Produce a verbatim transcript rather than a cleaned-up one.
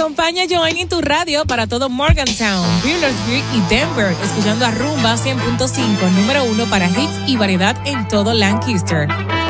Acompaña a Joanny en tu radio para todo Morgantown, Millersburg y Denver, escuchando a Rumba cien punto cinco, número uno para hits y variedad en todo Lancaster.